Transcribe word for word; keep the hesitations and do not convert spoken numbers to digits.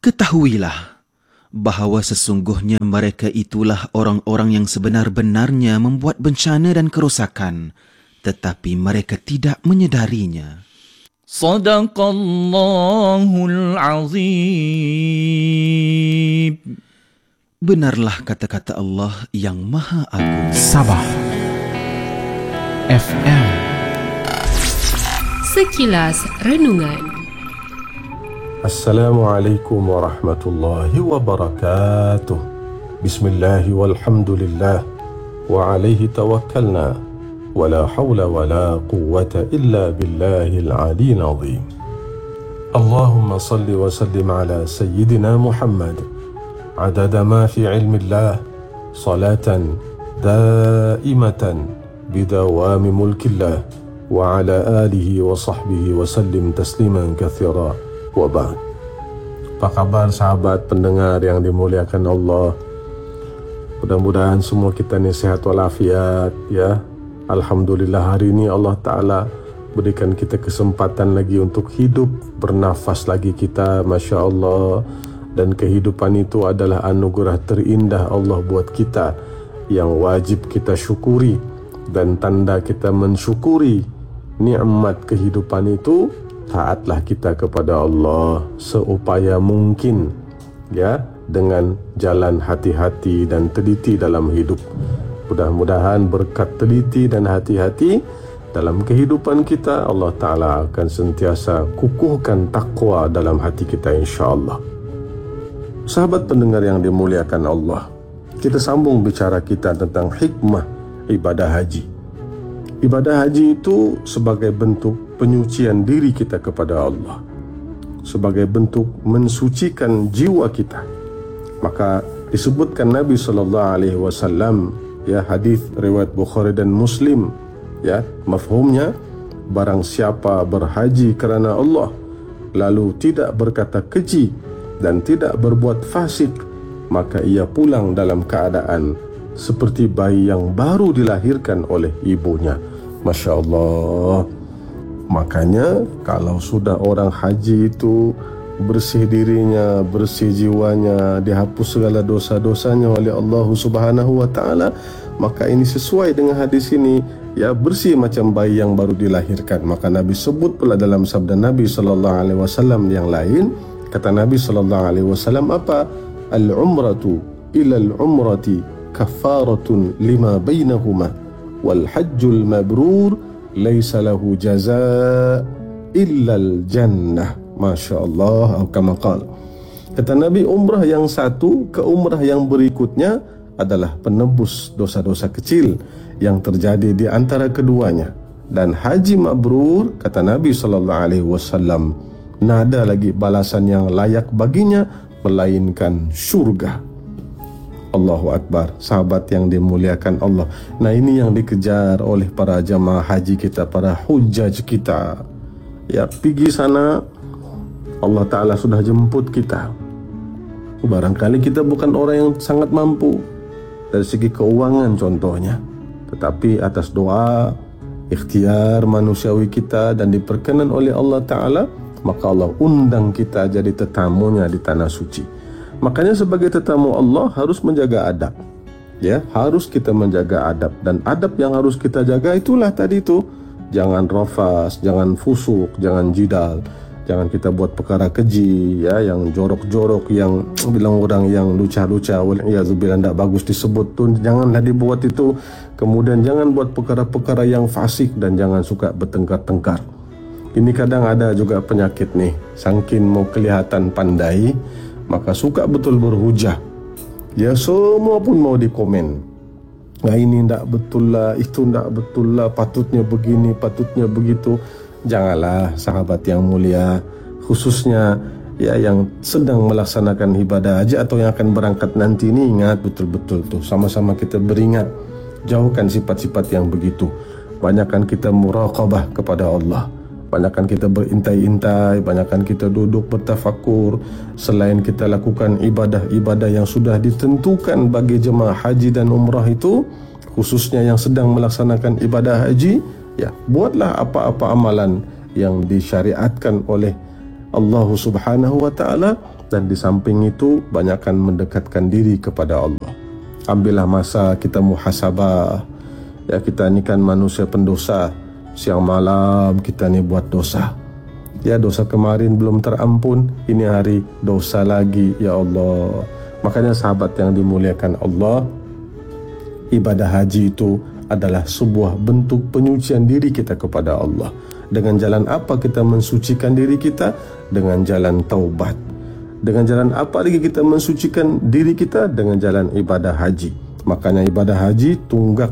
Ketahuilah bahawa sesungguhnya mereka itulah orang-orang yang sebenar-benarnya membuat bencana dan kerosakan, tetapi mereka tidak menyedarinya. Sadaqallahul Azim. Benarlah kata-kata Allah yang Maha Agung. Sabah F M. Sekilas Renungan. Assalamualaikum warahmatullahi wabarakatuh. Bismillah walhamdulillah wa alaihi tawakkalna wa la hawla wa la quwwata illa billahil aliyyil azim. Allahumma salli wa sallim ala sayyidina Muhammad adada ma fi ilmillah salatan daimatan bidawami mulkillah wa ala alihi wa sahbihi wa sallim tasliman katsira. Wabah. Apa khabar sahabat pendengar yang dimuliakan Allah? Mudah-mudahan semua kita ni sihat walafiat ya. Alhamdulillah hari ini Allah Ta'ala berikan kita kesempatan lagi untuk hidup, bernafas lagi kita, Masya Allah. Dan kehidupan itu adalah anugerah terindah Allah buat kita yang wajib kita syukuri. Dan tanda kita mensyukuri nikmat kehidupan itu, taatlah kita kepada Allah seupaya mungkin ya, dengan jalan hati-hati dan teliti dalam hidup. Mudah-mudahan berkat teliti dan hati-hati dalam kehidupan kita, Allah Ta'ala akan sentiasa kukuhkan takwa dalam hati kita, insya-Allah. Sahabat pendengar yang dimuliakan Allah, kita sambung bicara kita tentang hikmah ibadah haji. Ibadah haji itu sebagai bentuk penyucian diri kita kepada Allah, sebagai bentuk mensucikan jiwa kita. Maka disebutkan Nabi sallallahu alaihi wasallam ya, hadis riwayat Bukhari dan Muslim ya, mafhumnya barang siapa berhaji kerana Allah lalu tidak berkata keji dan tidak berbuat fasik, maka ia pulang dalam keadaan seperti bayi yang baru dilahirkan oleh ibunya. Masya Allah. Makanya kalau sudah orang haji itu bersih dirinya, bersih jiwanya, dihapus segala dosa-dosanya oleh Allah Subhanahu wa Ta'ala, maka ini sesuai dengan hadis ini ya, bersih macam bayi yang baru dilahirkan. Maka Nabi sebut pula dalam sabda Nabi sallallahu alaihi wasallam yang lain, kata Nabi sallallahu alaihi wasallam apa? Al-umratu ila al-umrati kafaratun lima bainahuma wal hajjul mabrur laisa lahu jazaa illa al jannah. Masya Allah, atau kama qala. Kata Nabi, umrah yang satu ke umrah yang berikutnya adalah penebus dosa-dosa kecil yang terjadi di antara keduanya. Dan haji mabrur, kata Nabi sallallahu alaihi wasallam, nada lagi balasan yang layak baginya melainkan syurga. Allahu Akbar, sahabat yang dimuliakan Allah. Nah, ini yang dikejar oleh para jamaah haji kita, para hujjaj kita. Ya, pergi sana, Allah Ta'ala sudah jemput kita. Barangkali kita bukan orang yang sangat mampu dari segi keuangan contohnya, tetapi atas doa, ikhtiar manusiawi kita dan diperkenan oleh Allah Ta'ala, maka Allah undang kita jadi tetamunya di tanah suci. Makanya sebagai tetamu Allah harus menjaga adab. Ya, harus kita menjaga adab, dan adab yang harus kita jaga itulah tadi itu. Jangan rafas, jangan fusuk, jangan jidal. Jangan kita buat perkara keji ya, yang jorok-jorok, yang bilang orang yang luca-luca, wal'iyazubillah, tidak bagus disebut tu, janganlah dibuat itu. Kemudian jangan buat perkara-perkara yang fasik, dan jangan suka bertengkar-tengkar. Ini kadang ada juga penyakit nih, sangkin mau kelihatan pandai, maka suka betul berhujah. Ya, semua pun mau dikomen. Nah, ini tidak betul lah, itu tidak betul lah, patutnya begini, patutnya begitu. Janganlah sahabat yang mulia, khususnya ya yang sedang melaksanakan ibadah haji atau yang akan berangkat nanti ini, ingat betul-betul tuh, sama-sama kita beringat, jauhkan sifat-sifat yang begitu. Banyakkan kita muraqabah kepada Allah, banyakkan kita berintai-intai, banyakkan kita duduk bertafakur. Selain kita lakukan ibadah-ibadah yang sudah ditentukan bagi jemaah haji dan umrah itu, khususnya yang sedang melaksanakan ibadah haji, ya, buatlah apa-apa amalan yang disyariatkan oleh Allah Subhanahu wa Ta'ala Dan di samping itu, banyakkan mendekatkan diri kepada Allah. Ambillah masa kita muhasabah. Ya, kita ni kan manusia pendosa. Siang malam kita ni buat dosa. Ya, dosa kemarin belum terampun, ini hari dosa lagi, ya Allah. Makanya sahabat yang dimuliakan Allah, ibadah haji itu adalah sebuah bentuk penyucian diri kita kepada Allah. Dengan jalan apa kita mensucikan diri kita? Dengan jalan taubat. Dengan jalan apa lagi kita mensucikan diri kita? Dengan jalan ibadah haji. Makanya ibadah haji tunggak